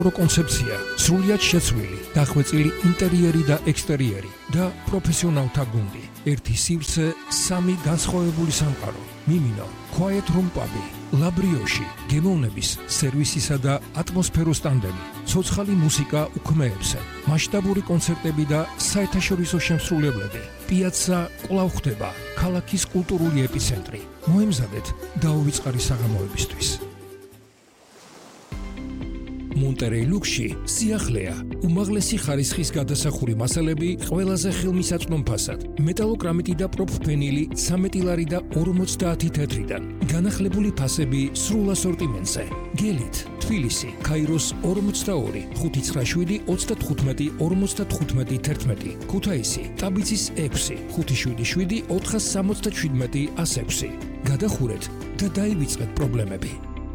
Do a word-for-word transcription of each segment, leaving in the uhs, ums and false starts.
კონცეფცია სრულიად შეცვლილი, დახვეწილი ინტერიერი და ექსტერიერი და პროფესიონალთა გუნდი. ერთი სივრცე, სამი განსხვავებული სამყარო. მიმინო, Quiet Room Pub-ი, Labrioshi, გემოვნების, სერვისისა და ატმოსფეროს ტანდემი, ცოცხალი მუსიკა უქმეებზე, მასშტაბური კონცერტები და საერთაშორისო შემსრულებლები. პიაცა კვლავ ხდება ქალაქის კულტურული ეპიცენტრი. მოემზადეთ დაუვიწყარი საღამოებისთვის. Monterey Luxi სიახლეა, უმაღლესი ხარისხის გადასახური მასალები ყველაზე ხელმისაწვდომ ფასად, მეტალოკრამიტი და პროფფენილი ცამეტი ლარი და ორმოცდაათი თეთრიდან, განახლებული ფასები სრულ ასორტიმენტზე, გელით, თბილისი, ქაიროს ორმოცდაორი, ხუთი ცხრა შვიდი ოცდათხუთმეტი ორმოცდათხუთმეტი თერთმეტი, ქუთაისი, ტაბიცის ექვსი, ხუთი შვიდი შვიდი ოთხას სამოცდაშვიდმეტი ას ექვსი. გადახურეთ და დაივიწყეთ პრობლემები.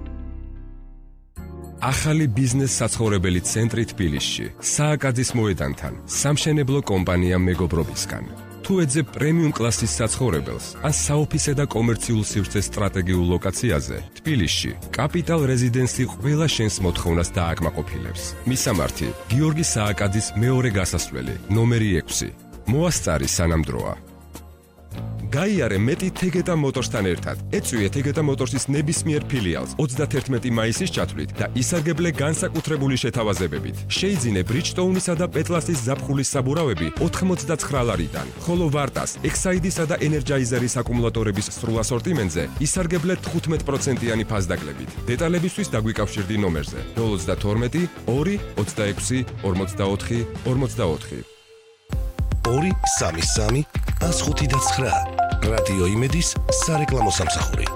ახალი ბიზნეს საცხოვრებელი ცენტრი თბილისში, სააკაძის მოედანთან, სამშენებლო კომპანია მეგობრობისგან. თუ ეძებ პრემიუმ კლასის საცხოვრებელს, ან საოფისე და კომერციულ სივრცეს სტრატეგიულ ლოკაციაზე, თბილისში, კაპიტალ რეზიდენსი ყველა შენს მოთხოვნას დააკმაყოფილებს. მისამართი: გიორგი სააკაძის მეორე გასასვლელი, ნომერი ექვსი. მოასწარი სანამდროა. გაიარე მეტი თეგეტა მოტორსთან ერთად. ეწვიე თეგეტა მოტორსის ნებისმიერ ფილიალს ოცდათერთმეტი მაისის ჩათვლით და ისარგებლე განსაკუთრებული შეთავაზებებით. შეიძინე ბრიჯტოუნისა და პეტლასის ზაფხულის საბურავები ოთხმოცდაცხრა ლარიდან, ხოლო ვარტას, ექსაიდისა და ენერჯაიზერის აკუმულატორების სრულ ასორტიმენტზე ისარგებლე თხუთმეტ პროცენტიანი ფასდაკლებით. დეტალებისთვის დაგვიკავშირდი ნომერზე ნოლ ოცდათორმეტი ორი ოცდაექვსი ორმოცდაოთხი ორმოცდაოთხი. ორი სამი სამი ას ხუთი და ცხრა. რადიო იმედის სარეკლამო სამსახური.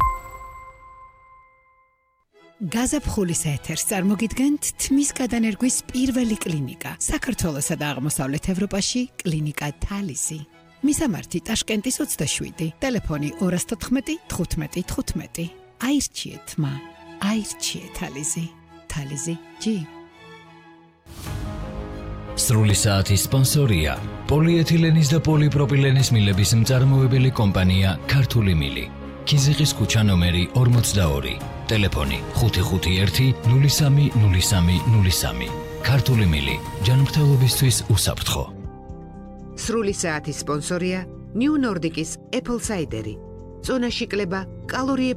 გაზაფხულის ეთერს წარმოგიდგენთ თმის გადანერგვის პირველი კლინიკა საქართველოსა და აღმოსავლეთ ევროპაში კლინიკა თალისი. მისამართი ტაშკენტის ოცდაშვიდი, ტელეფონი ორას თოთხმეტი თხუთმეტი თხუთმეტი. აირჩიეთ მა, აირჩიეთ თალისი, თალისი ჯი. სრული საათის სპონსორია პოლიეთილენის და პოლიპროპილენის მილების მწარმოებელი კომპანია ქართული მილი. ქიზიყის ქუჩა ნომერი ორმოცდაორი, ტელეფონი ხუთი ხუთი ერთი ნული სამი ნული სამი ნული სამი. ქართული მილი, ჯანმრთელობისთვის უსაფრთხო. სრული საათის სპონსორია New Nordic-ის Apple Cider-ი. წონაში კლება, კალორიების